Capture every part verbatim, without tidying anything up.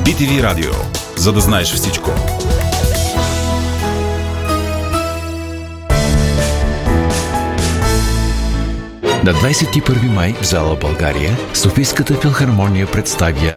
Би Ти Ви Радио, за да знаеш всичко. На двадесет и първи май в зала България Софийската филхармония представя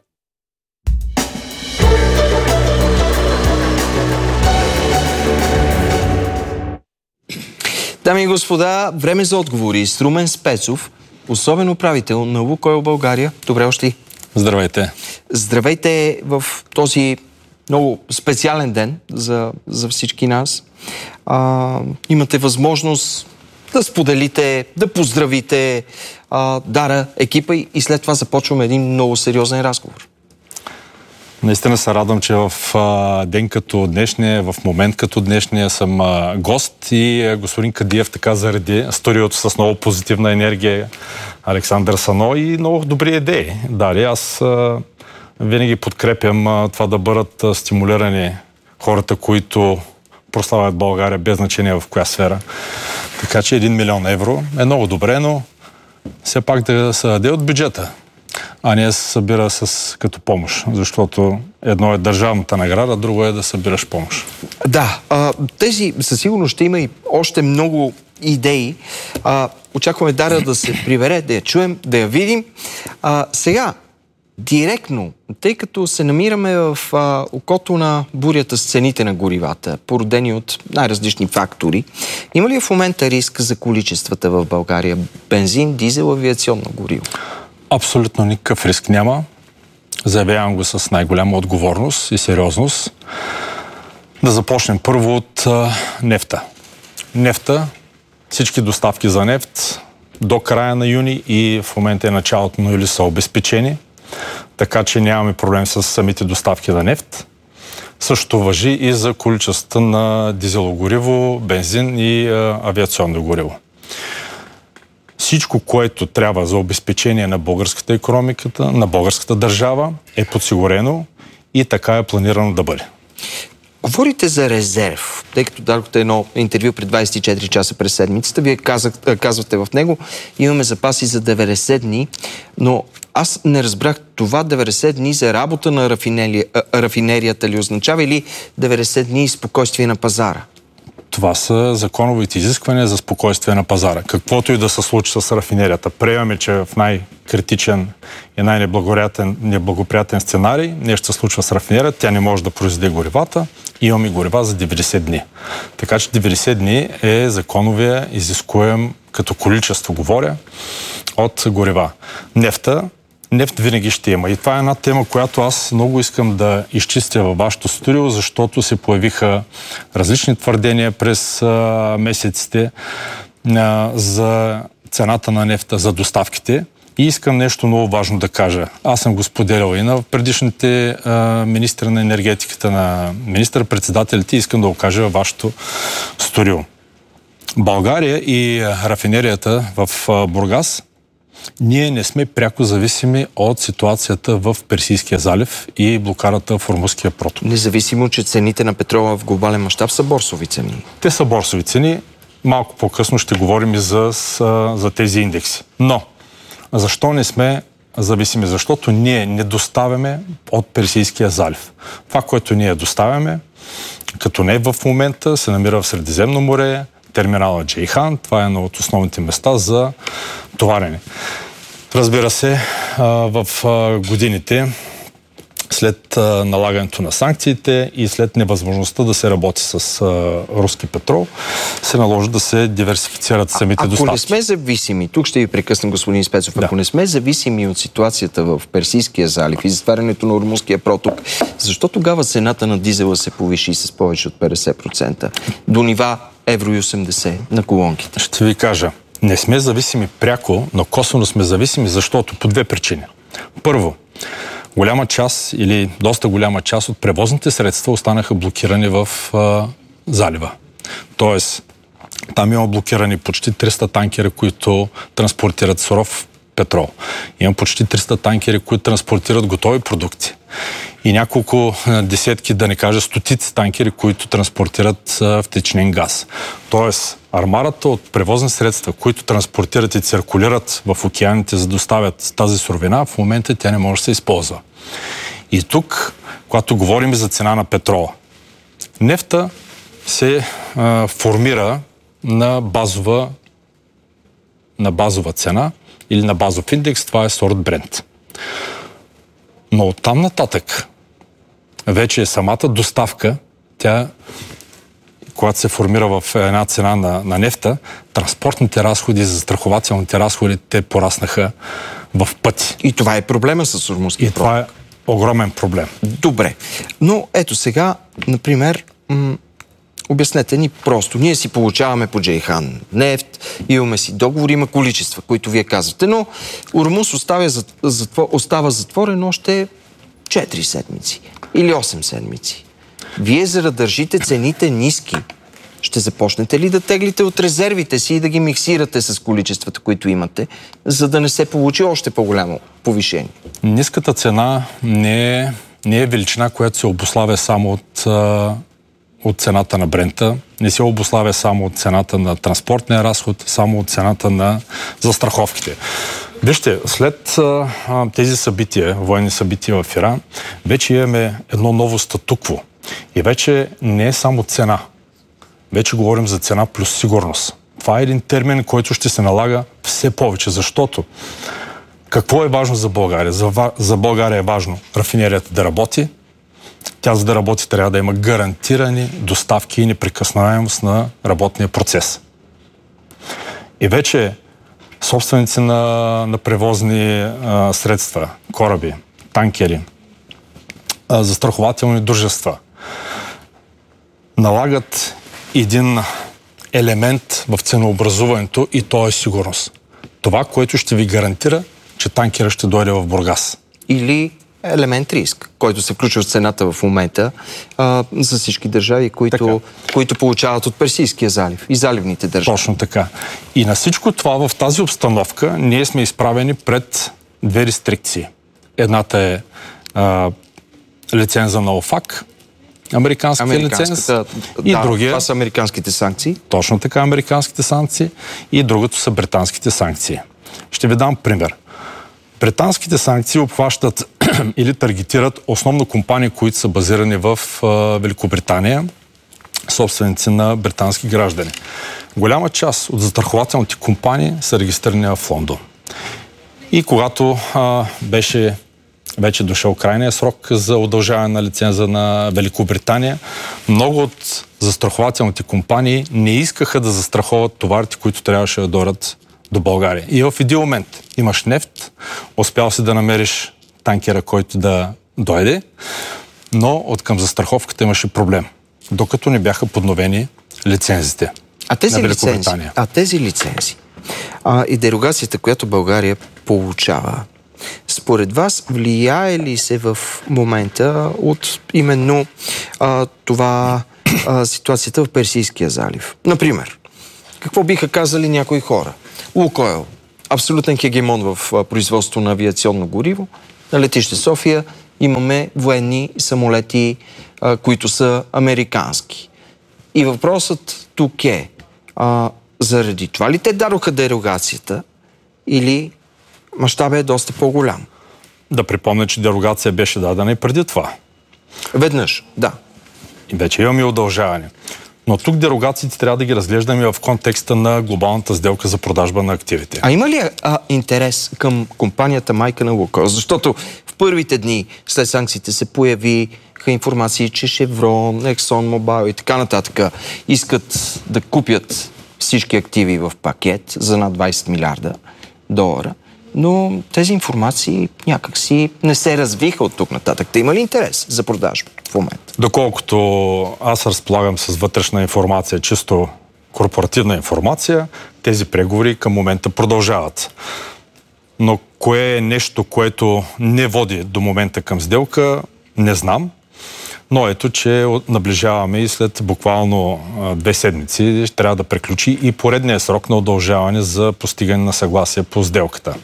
Дами и господа, време за отговори с Румен Спецов, особен управител на Лукойл България. Добре дошли. Здравейте. Здравейте в този много специален ден за, за всички нас. А, имате възможност да споделите, да поздравите а, Дара, екипа и след това започваме един много сериозен разговор. Наистина се радвам, че в а, ден като днешния, в момент като днешния съм а, гост и а, господин Кадиев така заради студиото с много позитивна енергия, Александър Сано и много добри идеи. Дали, аз а, винаги подкрепям а, това да бъдат а, стимулирани хората, които прославят България без значение в коя сфера. Така че един милион евро е много добре, но все пак да се даде от бюджета, а не се събира с, като помощ, защото едно е държавната награда, друго е да събираш помощ. Да, а, тези със сигурност ще има и още много идеи. А, очакваме Дара да се прибере, да я чуем, да я видим. А, сега, директно, тъй като се намираме в а, окото на бурята с цените на горивата, породени от най-различни фактори, има ли в момента риск за количествата в България? Бензин, дизел, авиационно гориво? Абсолютно никакъв риск няма. Заявявам го с най-голяма отговорност и сериозност. Да започнем първо от а, нефта. Нефта, всички доставки за нефт до края на юни и в момента е началото на юли са обезпечени, така че нямаме проблем с самите доставки на нефт. Също важи и за количество на дизелогориво, бензин и а, авиационно гориво. Всичко, което трябва за обезпечение на българската икономиката, на българската държава, е подсигурено и така е планирано да бъде. Говорите за резерв, тъй като дадохте едно интервю пред двадесет и четири часа през седмицата. Вие казах, казвате в него, имаме запаси за деветдесет дни, но аз не разбрах това деветдесет дни за работа на рафинерия, рафинерията ли означава или деветдесет дни спокойствие на пазара? Това са законовите изисквания за спокойствие на пазара. Каквото и да се случи с рафинерията. Приемаме, че в най-критичен и най-неблагоприятен неблагоприятен сценарий нещо се случва с рафинерията, тя не може да произведе горивата. Имаме горива за деветдесет дни. Така че деветдесет дни е законовия изискуем като количество, говоря, от горива. Нефта, нефт винаги ще има. И това е една тема, която аз много искам да изчистя във вашето студио, защото се появиха различни твърдения през а, месеците а, за цената на нефта, за доставките. И искам нещо много важно да кажа. Аз съм го споделял и на предишните а, министри на енергетиката, на министър-председателите, искам да го кажа във вашето студио. България и рафинерията в а, Бургас, ние не сме пряко зависими от ситуацията в Персийския залив и блокадата в Ормузския проток. Независимо, че цените на петрола в глобален мащаб са борсови цени. Те са борсови цени. Малко по-късно ще говорим и за, за тези индекси. Но, защо не сме зависими? Защото ние не доставяме от Персийския залив. Това, което ние доставяме, като не в момента, се намира в Средиземно море, терминала Джейхан. Това е едно от основните места за товарене. Разбира се, в годините след налагането на санкциите и след невъзможността да се работи с руски петрол, се наложи да се диверсифицират самите а, доставки. Ако не сме зависими, тук ще ви прекъсна, господин Спецов, да. Ако не сме зависими от ситуацията в Персийския залив и затварянето на Ормузския проток, защо тогава цената на дизела се повиши с повече от петдесет процента до нива евро и осемдесет на колонките? Ще ви кажа. Не сме зависими пряко, но косвено сме зависими, защото по две причини. Първо, голяма част или доста голяма част от превозните средства останаха блокирани в а, залива. Тоест, там има блокирани почти триста танкера, които транспортират суров петрол. Има почти триста танкери, които транспортират готови продукти. И няколко десетки, да не кажа стотици танкери, които транспортират а, втечнен газ. Тоест, армарата от превозни средства, които транспортират и циркулират в океаните, за да доставят тази суровина, в момента тя не може да се използва. И тук когато говорим за цена на петрола. Нефта се а, формира на базова, на базова цена или на базов индекс, това е сорт Брент. Но оттам нататък вече е самата доставка, тя, когато се формира в една цена на, на нефта, транспортните разходи, застрахователните разходи, те пораснаха в пъти. И това е проблема с Ормузския И това е огромен проблем. Добре. Но ето сега, например, м- обяснете ни просто. Ние си получаваме по Джейхан нефт, имаме си договор, има количества, които вие казвате, но Ормуз остава, затвор, остава затворен още четири седмици или осем седмици. Вие, за да държите цените ниски, ще започнете ли да теглите от резервите си и да ги миксирате с количествата, които имате, за да не се получи още по-голямо повишение? Ниската цена не е, не е величина, която се обуславя само от, от цената на Брента, не се обуславя само от цената на транспортния разход, само от цената на застраховките. Вижте, след а, тези събития, военни събития в Иран, вече имаме едно ново статукво. И вече не е само цена. Вече говорим за цена плюс сигурност. Това е един термин, който ще се налага все повече, защото какво е важно за България? За, за България е важно рафинерията да работи. Тя, за да работи, трябва да има гарантирани доставки и неприкосновеност на работния процес. И вече собственици на, на превозни а, средства, кораби, танкери, а, застрахователни дружества налагат един елемент в ценообразуването и то е сигурност. Това, което ще ви гарантира, че танкера ще дойде в Бургас. Или елемент риск, който се включва в цената в момента а, за всички държави, които, които получават от Персийския залив и заливните държави. Точно така. И на всичко това, в тази обстановка, ние сме изправени пред две рестрикции. Едната е а, лиценза на ОФАК, американския лиценз, и да, другия... това са американските санкции. Точно така, американските санкции, и другото са британските санкции. Ще ви дам пример. Британските санкции обхващат или таргетират основно компании, които са базирани в а, Великобритания, собственици на британски граждани. Голяма част от застрахователните компании са регистрирани в Лондон. И когато а, беше вече дошъл крайния срок за удължаване на лиценза на Великобритания, много от застрахователните компании не искаха да застраховат товарите, които трябваше да дойдат до България. И в един момент имаш нефт, успял си да намериш танкера, който да дойде, но от към застраховката имаше проблем, докато не бяха подновени лицензите а тези на Великобритания. Лицензи, а тези лицензи а, и дерогацията, която България получава, според вас влияе ли се в момента от именно а, това а, ситуацията в Персийския залив? Например, какво биха казали някои хора? Лукойл, абсолютен хегемон в а, производство на авиационно гориво. На летище София имаме военни самолети, а, които са американски. И въпросът тук е, а, заради това ли те дадоха дерогацията или мащабът е доста по-голям? Да припомня, че дерогация беше дадена и преди това. Веднъж, да. И вече имаме удължаване. Но тук дерогациите трябва да ги разглеждаме в контекста на глобалната сделка за продажба на активите. А има ли а, интерес към компанията майка на Лукойл? Защото в първите дни след санкциите се появиха информации, че Шеврон, Ексон Мобайл и така нататък искат да купят всички активи в пакет за над двайсет милиарда долара. Но тези информации някакси не се развиха от тук нататък. Те има ли интерес за продажба в момента? Доколкото аз разполагам с вътрешна информация, чисто корпоративна информация, тези преговори към момента продължават. Но кое е нещо, което не води до момента към сделка, не знам. Но ето, че наближаваме и след буквално две седмици трябва да приключи и поредния срок на удължаване за постигане на съгласие по сделката.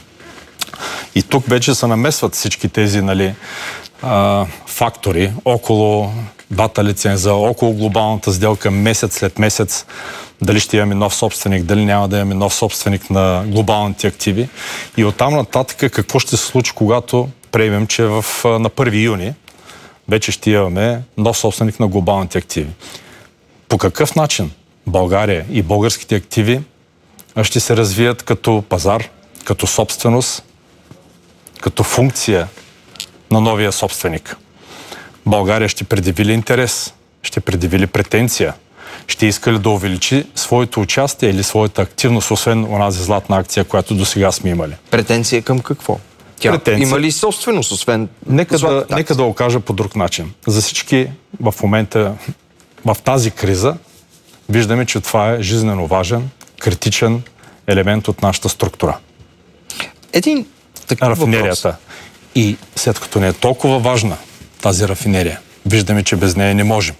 И тук вече се намесват всички тези, нали, а, фактори около двата лиценза, около глобалната сделка, месец след месец. Дали ще имаме нов собственик, дали няма да имаме нов собственик на глобалните активи. И оттам нататък какво ще се случи, когато приемем, че в, на първи юни вече ще имаме нов собственик на глобалните активи. По какъв начин България и българските активи ще се развият като пазар, като собственост, като функция на новия собственик? България ще предяви ли интерес? Ще предяви ли претенция? Ще иска ли да увеличи своето участие или своята активност, освен онази златна акция, която до сега сме имали? Претенция към какво? Тя Претенция... има ли собственост, освен Нека да, да, нека да го кажа по друг начин. За всички в момента, в тази криза, виждаме, че това е жизнено важен, критичен елемент от нашата структура. Един такъв рафинерията. въпрос. И след като не е толкова важна тази рафинерия, виждаме, че без нея не можем.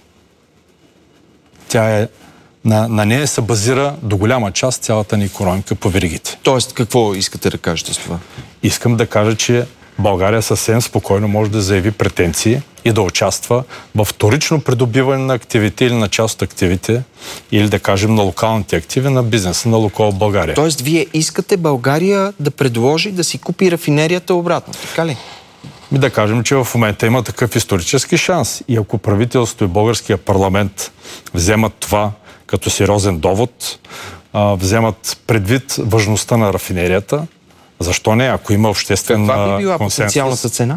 Тя е, на, на нея се базира до голяма част цялата ни икономика по веригите. Тоест, какво искате да кажете с това? Искам да кажа, че България съвсем спокойно може да заяви претенции и да участва в вторично придобиване на активите или на част от активите, или да кажем на локалните активи на бизнеса на Лукойл България. Тоест, вие искате България да предложи да си купи рафинерията обратно, така ли? И да кажем, че в момента има такъв исторически шанс. И ако правителството и българския парламент вземат това като сериозен довод, а, вземат предвид важността на рафинерията, защо не, ако има обществен консенсус? Каква би била потенциалната цена?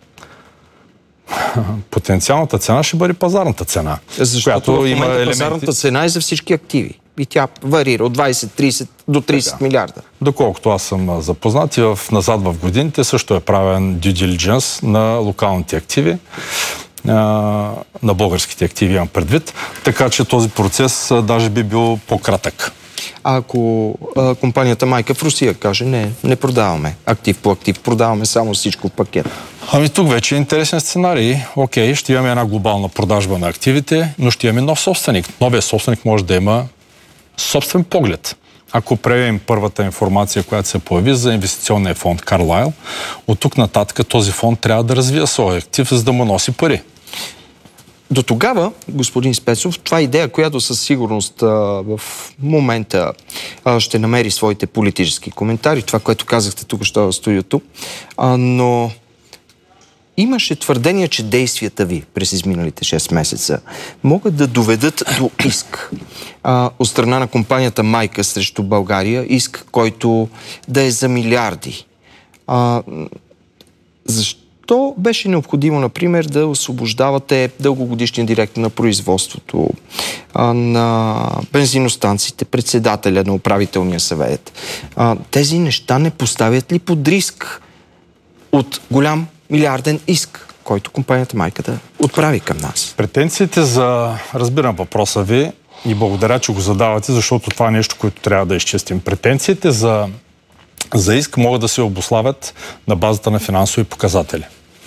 Потенциалната цена ще бъде пазарната цена. Защото в момента елементи... пазарната цена е за всички активи. И тя варира от двайсет трийсет до трийсет така милиарда. Доколкото аз съм запознат и в, назад в годините също е правен due diligence на локалните активи, а, на българските активи имам предвид, така че този процес а, даже би бил по-кратък. А ако а, компанията майка в Русия каже, не, не продаваме актив по актив, продаваме само всичко в пакет. Ами тук вече е интересен сценарий. Окей, ще имаме една глобална продажба на активите, но ще имаме нов собственик. Новият собственик може да има собствен поглед. Ако приемем първата информация, която се появи за инвестиционния фонд Карлайл, от тук нататък този фонд трябва да развие своя актив, за да му носи пари. До тогава, господин Спецов, това е идея, която със сигурност а, в момента а, ще намери своите политически коментари, това, което казахте тук, що в студиото, а, но имаше твърдение, че действията ви през изминалите шест месеца могат да доведат до иск а, от страна на компанията майка срещу България, иск, който да е за милиарди. А, защо? То беше необходимо, например, да освобождавате дългогодишния директор на производството, на бензиностанциите, председателя на управителния съвет. Тези неща не поставят ли под риск от голям милиарден иск, който компанията майка да отправи към нас? Претенциите за... Разбирам въпроса ви и благодаря, че го задавате, защото това е нещо, което трябва да изчистим. Претенциите за, за иск могат да се обуславят на базата на финансови показатели.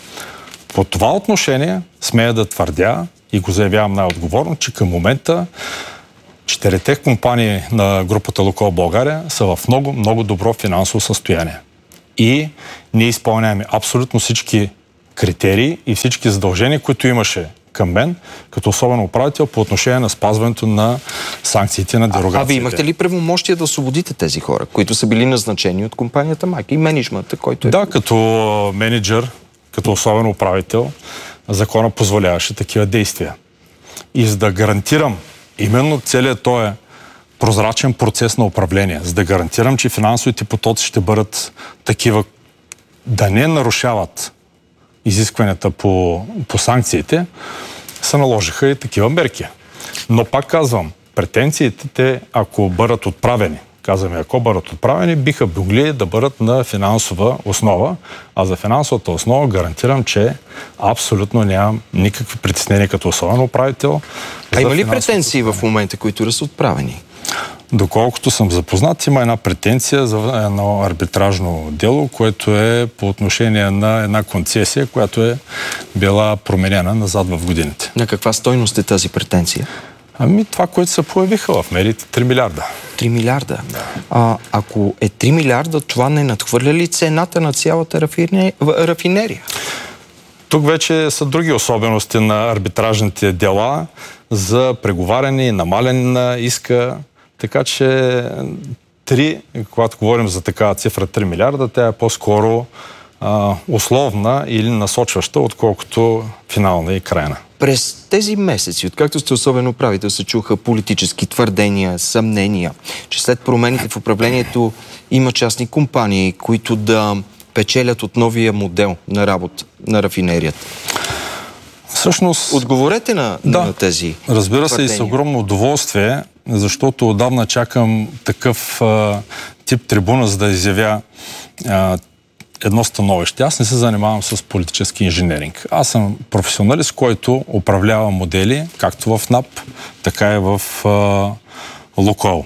По това отношение смея да твърдя и го заявявам най-отговорно, че към момента четирите компании на групата Лукойл България са в много, много добро финансово състояние. И ние изпълняваме абсолютно всички критерии и всички задължения, които имаше към мен, като особен управител по отношение на спазването на санкциите на дерогациите. А, а ви имахте ли правомощия да освободите тези хора, които са били назначени от компанията майка и менеджмента, който е... Да, като менеджер, като особен управител, закона позволяваше такива действия. И за да гарантирам именно целият този прозрачен процес на управление, за да гарантирам, че финансовите потоци ще бъдат такива, да не нарушават изискванията по, по санкциите, се наложиха и такива мерки. Но пак казвам, претенциите, ако бъдат отправени, казваме, ако бъдат отправени, биха могли да бъдат на финансова основа, а за финансовата основа гарантирам, че абсолютно нямам никакви притеснения като особен управител. А има ли претенции в момента, които са отправени? Доколкото съм запознат, има една претенция за едно арбитражно дело, което е по отношение на една концесия, която е била променена назад в годините. На каква стойност е тази претенция? Ами това, което се появиха в медиите, три милиарда. три милиарда. А, ако е три милиарда, това не надхвърля ли цената на цялата рафине... рафинерия? Тук вече са други особености на арбитражните дела за преговаряне и намаляне на иска. Така че три, когато говорим за такава цифра три милиарда, тя е по-скоро а, условна или насочваща, отколкото финална и крайна. През тези месеци, откакто сте особено управител, се чуха политически твърдения, съмнения, че след промените в управлението има частни компании, които да печелят от новия модел на работа на рафинерията. Всъщност... Отговорете на, да, на тези разбира се, твърдения. и с огромно удоволствие, защото отдавна чакам такъв а, тип трибуна, за да изявя а, едно становище. Аз не се занимавам с политически инженеринг. Аз съм професионалист, който управлява модели, както в НАП, така и в а, Лукойл.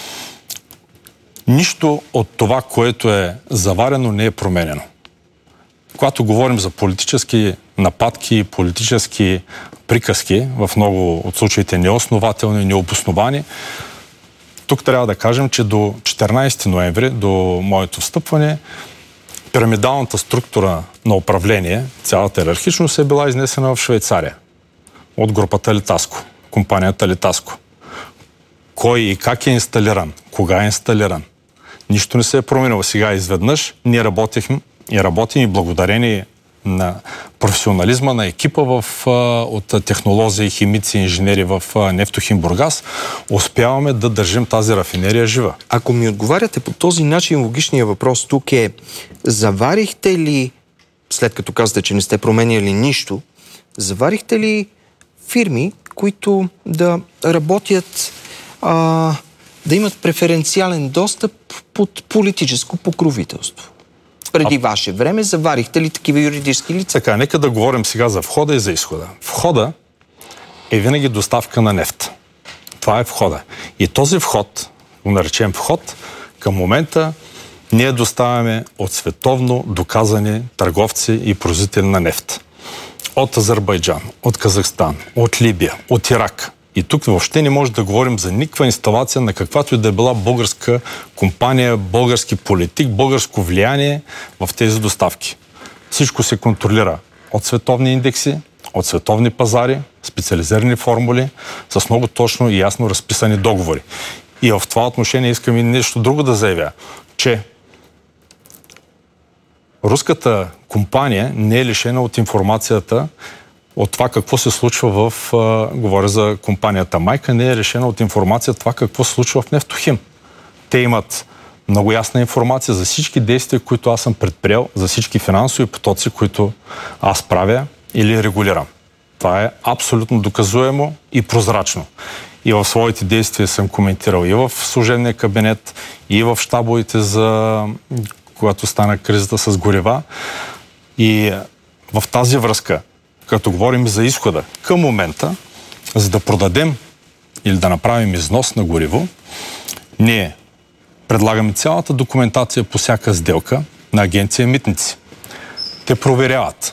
Нищо от това, което е заварено, не е променено. Когато говорим за политически нападки и политически приказки, в много от случаите неоснователни, необосновани, тук трябва да кажем, че до четиринайсети ноември, до моето встъпване, пирамидалната структура на управление, цялата иерархичност е била изнесена в Швейцария от групата Литаско, компанията Литаско. Кой и как е инсталиран? Кога е инсталиран? Нищо не се е променило. Сега изведнъж ние работихме и работим и благодарение на професионализма на екипа в, от технолози, химици, инженери в Нефтохим Бургас, успяваме да държим тази рафинерия жива. Ако ми отговаряте по този начин, логичният въпрос тук е: заварихте ли, след като казвате, че не сте променяли нищо, заварихте ли фирми, които да работят, а, да имат преференциален достъп под политическо покровителство? Преди а... ваше време заварихте ли такива юридически лица? Така, нека да говорим сега за входа и за изхода. Входа е винаги доставка на нефт. Това е входа. И този вход, го наречем вход, към момента ние доставяме от световно доказани търговци и производители на нефт. От Азербайджан, от Казахстан, от Либия, от Ирак. И тук въобще не може да говорим за никаква инсталация на каквато и да е била българска компания, български политик, българско влияние в тези доставки. Всичко се контролира от световни индекси, от световни пазари, специализирани формули, с много точно и ясно разписани договори. И в това отношение искам и нещо друго да заявя, че руската компания не е лишена от информацията, от това какво се случва в, а, говоря за компанията майка, не е решена от информация това какво се случва в Нефтохим. Те имат много ясна информация за всички действия, които аз съм предприел, за всички финансови потоци, които аз правя или регулирам. Това е абсолютно доказуемо и прозрачно. И в своите действия съм коментирал и в служебния кабинет, и в щабовете за когато стана кризата с горива. И в тази връзка, като говорим за изхода, към момента, за да продадем или да направим износ на гориво, ние предлагаме цялата документация по всяка сделка на агенция Митници. Те проверяват,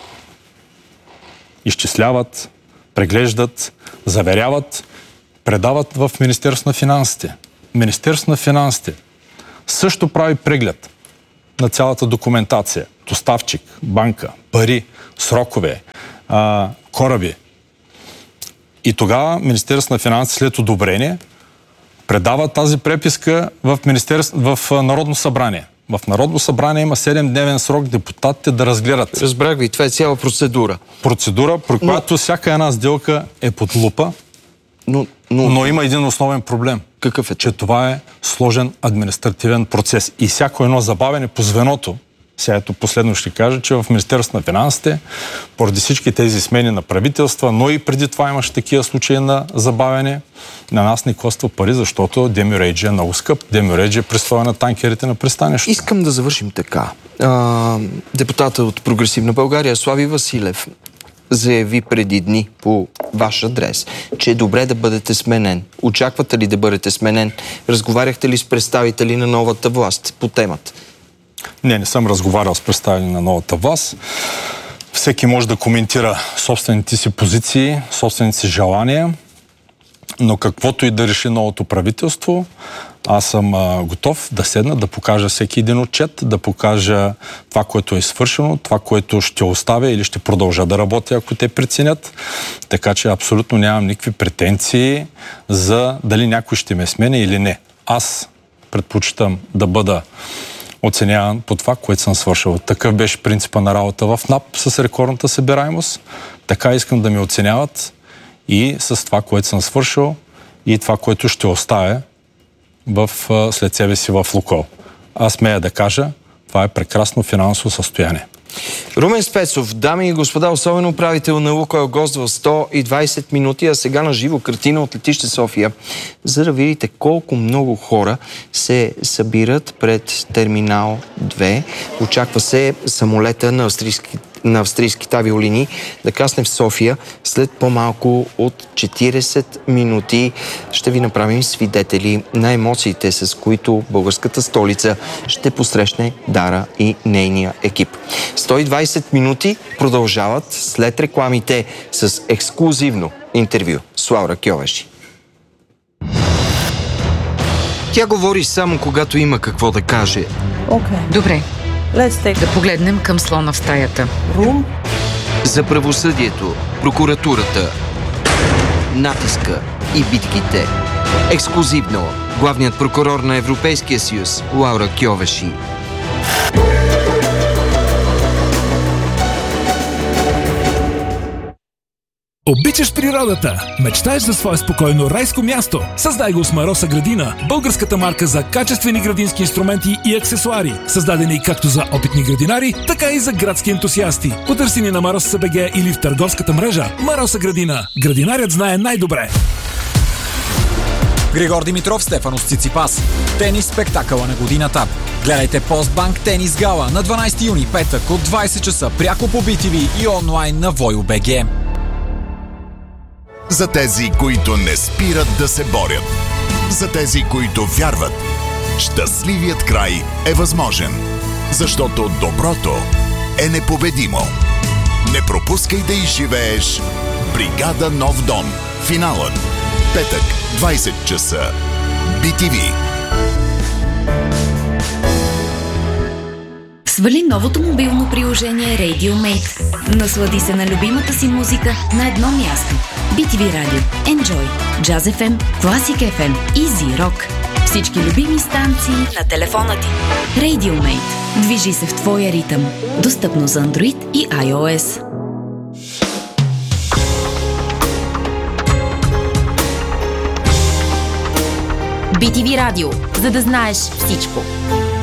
изчисляват, преглеждат, заверяват, предават в Министерството на финансите. Министерството на финансите също прави преглед на цялата документация. Доставчик, банка, пари, срокове, а, кораби. И тогава Министерството на финансите след одобрение предава тази преписка в, в Народно събрание. В Народно събрание има седемдневен срок депутатите да разгледат. Разбрах ви, това е цяла процедура. Процедура, при но... която всяка една сделка е под лупа, но, но... но има един основен проблем. Какъв е? Че това е сложен административен процес. И всяко едно забавяне по звеното, сега ето последно ще кажа, че в Министерството на финансите, поради всички тези смени на правителства, но и преди това имаше такива случаи на забавяне, на нас не коства пари, защото демюрейджи е много скъп. Демюрейджи е престоя на танкерите на пристанището. Искам да завършим така. А, депутата от Прогресивна България Слави Василев заяви преди дни по ваш адрес, че е добре да бъдете сменен. Очаквате ли да бъдете сменен? Разговаряхте ли с представители на новата власт по темата? Не, не съм разговарял с представители на новата власт. Всеки може да коментира собствените си позиции, собствените си желания, но каквото и да реши новото правителство, аз съм а, готов да седна, да покажа всеки един отчет, да покажа това, което е свършено, това, което ще оставя или ще продължа да работя, ако те преценят. Така че абсолютно нямам никакви претенции за дали някой ще ме смене или не. Аз предпочитам да бъда оценяван по това, което съм свършил. Такъв беше принципа на работа в НАП с рекордната събираемост. Така искам да ме оценяват и с това, което съм свършил и това, което ще оставя в, след себе си в Лукойл. Аз смея да кажа, това е прекрасно финансово състояние. Румен Спецов, дами и господа, особен управител на Лукойл, гост в сто и двайсет минути, а сега на живо картина от летище София, за да видите колко много хора се събират пред терминал две. Очаква се самолета на австрийски на австрийските авиолинии да касне в София след по-малко от четирийсет минути. Ще ви направим свидетели на емоциите, с които българската столица ще посрещне Дара и нейния екип. сто и двайсет минути продължават след рекламите с ексклузивно интервю с Лаура Кьовеши. Тя говори само когато има какво да каже. Okay. Добре. Take... Да погледнем към слона в стаята. Room? За правосъдието, прокуратурата, натиска и битките. Ексклузивно главният прокурор на Европейския съюз Лаура Кьовеши. Обичаш природата? Мечтаеш за свое спокойно райско място? Създай го с Мароса градина, българската марка за качествени градински инструменти и аксесуари, създадени както за опитни градинари, така и за градски ентусиасти. Потърси ни на Марос СБГ или в търговската мрежа. Мароса градина. Градинарят знае най-добре. Григор Димитров, Стефанос Циципас. Тенис спектакъла на годината. Гледайте Постбанк Тенис Гала на дванайсети юни, петък от двайсет часа пряко по би ти ви и онлайн на Войо.бг. За тези, които не спират да се борят. За тези, които вярват. Щастливият край е възможен. Защото доброто е непобедимо. Не пропускай да изживееш Бригада Нов дом. Финалът. Петък, двайсет часа. би ти ви. Свали новото мобилно приложение RadioMate. Наслади се на любимата си музика на едно място. би ти ви Radio, Enjoy, Jazz еф ем, Classic еф ем, Easy Rock. Всички любими станции на телефона ти. RadioMate. Движи се в твоя ритъм. Достъпно за Android и iOS. би ти ви Radio, за да знаеш всичко.